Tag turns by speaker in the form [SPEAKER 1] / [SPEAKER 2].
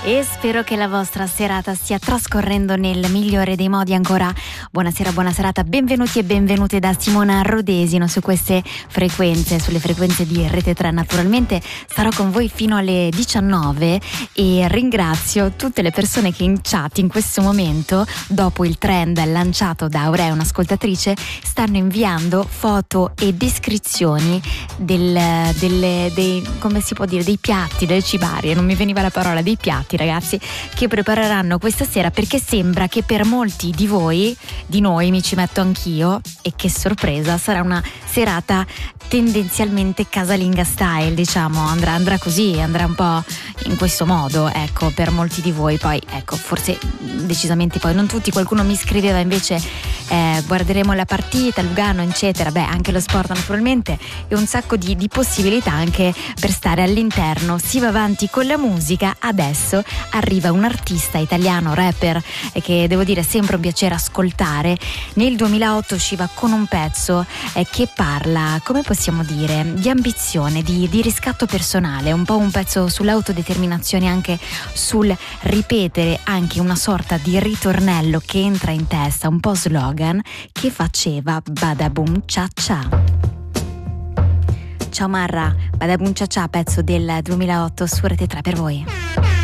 [SPEAKER 1] E spero che la vostra serata stia trascorrendo nel migliore dei modi. Ancora buonasera, buona serata, benvenuti e benvenute da Simona Rodesino su queste frequenze, sulle frequenze di Rete 3. Naturalmente starò con voi fino alle 19 e ringrazio tutte le persone che in chat in questo momento, dopo il trend lanciato da Aurea, un'ascoltatrice, stanno inviando foto e descrizioni come si può dire, dei piatti, delle cibarie, non mi veniva la parola, dei piatti, ragazzi, che prepareranno questa sera, perché sembra che per molti di voi, di noi, mi ci metto anch'io, e che sorpresa, sarà una serata tendenzialmente casalinga style, diciamo, andrà così, andrà un po' in questo modo, ecco, per molti di voi. Poi ecco, forse decisamente poi non tutti, qualcuno mi scriveva invece guarderemo la partita, Lugano eccetera, anche lo sport naturalmente, e un sacco di possibilità anche per stare all'interno. Si va avanti con la musica, adesso arriva un artista italiano, rapper, che devo dire è sempre un piacere ascoltare. Nel 2008 usciva con un pezzo che parla, come possiamo dire, di ambizione, di riscatto personale, un po' un pezzo sull'autodeterminazione, anche sul ripetere anche una sorta di ritornello che entra in testa, un po' slogan, che faceva Badaboom Cia Cia. Ciao Marra, Badaboom Cia Cia, pezzo del 2008 su Rete 3 per voi.